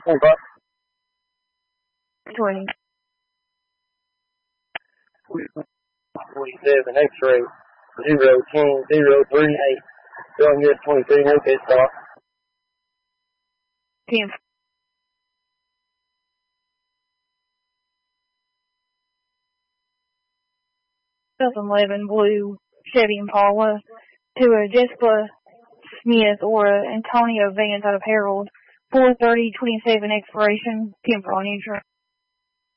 25. 20. 47, X-ray, 010-038. Going here 23, okay, stop. 10. 2011 blue Chevy Impala to a Jessica Smith or a Antonio Vance out of Harold. 4/30/27 expiration, 10 for on insurance.